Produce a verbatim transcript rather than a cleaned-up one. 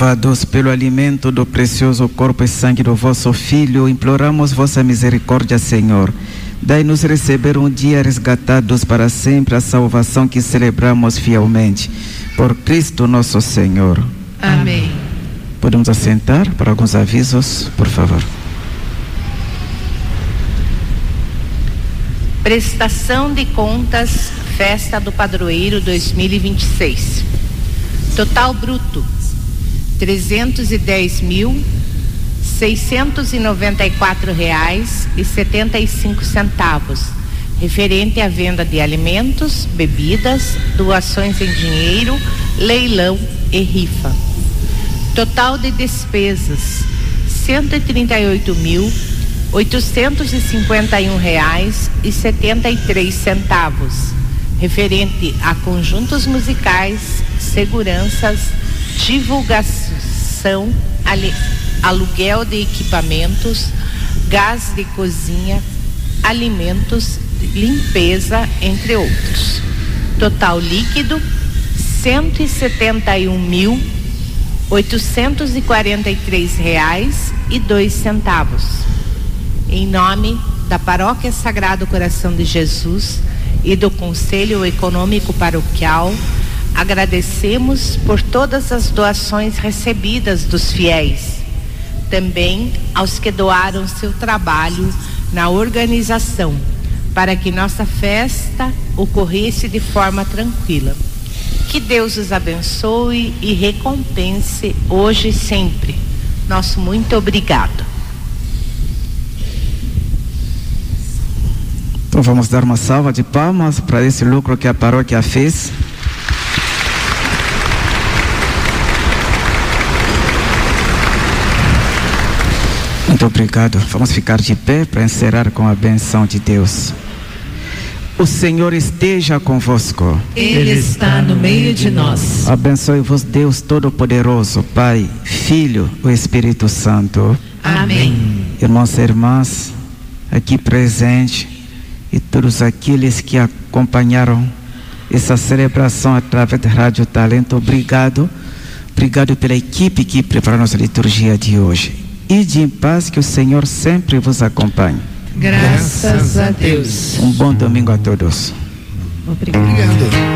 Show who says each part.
Speaker 1: Motivados pelo alimento do precioso corpo e sangue do vosso Filho, imploramos vossa misericórdia, Senhor. Dai-nos receber um dia resgatados para sempre a salvação que celebramos fielmente. Por Cristo nosso Senhor.
Speaker 2: Amém.
Speaker 1: Podemos assentar para alguns avisos, por favor.
Speaker 2: Prestação de contas, Festa do Padroeiro dois mil e vinte e seis. Total bruto, trezentos e dez mil, seiscentos e noventa e quatro reais e setenta e cinco centavos, referente à venda de alimentos, bebidas, doações em dinheiro, leilão e rifa. Total de despesas, cento e trinta e oito mil, oitocentos e cinquenta e um reais e setenta e três centavos, referente a conjuntos musicais, seguranças, divulgação, ali, aluguel de equipamentos, gás de cozinha, alimentos, limpeza, entre outros. Total líquido, cento e setenta e um mil, oitocentos e quarenta e três reais e dois centavos. Em nome da Paróquia Sagrado Coração de Jesus e do Conselho Econômico Paroquial, agradecemos por todas as doações recebidas dos fiéis, também aos que doaram seu trabalho na organização, para que nossa festa ocorresse de forma tranquila. Que Deus os abençoe e recompense hoje e sempre. Nosso muito obrigado.
Speaker 1: Então vamos dar uma salva de palmas para esse lucro que a paróquia fez. Muito obrigado. Vamos ficar de pé para encerrar com a benção de Deus. O Senhor esteja convosco.
Speaker 3: Ele está no meio de nós.
Speaker 1: Abençoe-vos Deus Todo-Poderoso, Pai, Filho e Espírito Santo.
Speaker 3: Amém.
Speaker 1: Irmãos e irmãs, aqui presentes, e todos aqueles que acompanharam essa celebração através da Rádio Talento, obrigado. Obrigado pela equipe que preparou a nossa liturgia de hoje. Ide em paz, que o Senhor sempre vos acompanhe.
Speaker 3: Graças a Deus.
Speaker 1: Um bom domingo a todos.
Speaker 3: Obrigado.